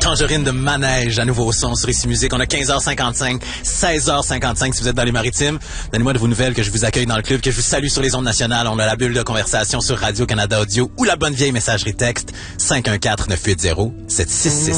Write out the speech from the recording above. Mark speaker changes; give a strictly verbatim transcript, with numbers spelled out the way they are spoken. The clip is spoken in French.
Speaker 1: Tangerine de Manège, à nouveau au son sur Ici Musique. On a quinze heures cinquante-cinq, seize heures cinquante-cinq si vous êtes dans les maritimes. Donnez-moi de vos nouvelles, que je vous accueille dans le club, que je vous salue sur les ondes nationales. On a la bulle de conversation sur Radio-Canada Audio ou la bonne vieille messagerie texte cinq un quatre, neuf huit zéro, sept six six.